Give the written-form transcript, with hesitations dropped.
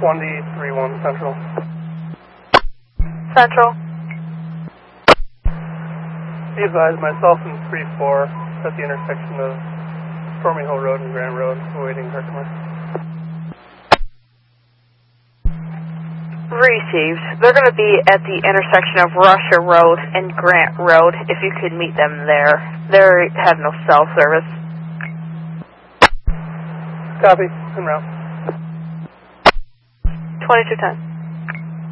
1D31 Central. Central. Be advised, myself and 3-4 at the intersection of Stormy Hill Road and Grant Road, awaiting Herkimer. Received. They're going to be at the intersection of Russia Road and Grant Road, if you could meet them there. They have no cell service. Copy. En route. 2210.